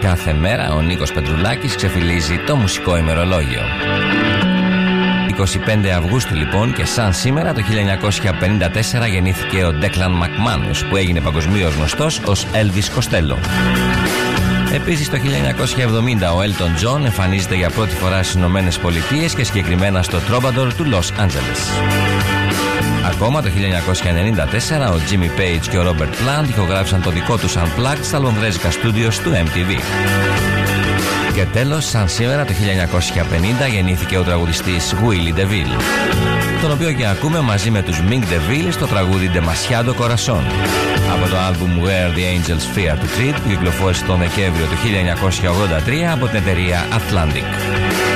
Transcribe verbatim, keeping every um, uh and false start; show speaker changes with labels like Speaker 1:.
Speaker 1: Κάθε μέρα ο Νίκος Πετρουλάκης ξεφυλίζει το μουσικό ημερολόγιο. είκοσι πέντε Αυγούστου λοιπόν, και σαν σήμερα το χίλια εννιακόσια πενήντα τέσσερα γεννήθηκε ο Ντέκλαν Μακμάνους, που έγινε παγκοσμίως γνωστός ως Elvis Costello. Επίσης το χίλια εννιακόσια εβδομήντα ο Elton John εμφανίζεται για πρώτη φορά στις Ηνωμένες Πολιτείες και συγκεκριμένα στο Troubadour του Λος Άντζελες. Ακόμα το χίλια εννιακόσια ενενήντα τέσσερα ο Jimmy Page και ο Robert Plant ηχογράφησαν το δικό τους Unplugged στα λονδρέζικα στούντιος του εμ τι βι. Και τέλος, σαν σήμερα το χίλια εννιακόσια πενήντα γεννήθηκε ο τραγουδιστής Willie DeVille, τον οποίο και ακούμε μαζί με τους Mink DeVille στο τραγούδι Demasiado Corazón από το άλμπουμ Where the Angels Fear to Tread, που κυκλοφόρησε τον Δεκέμβριο του χίλια εννιακόσια ογδόντα τρία από την εταιρεία Atlantic.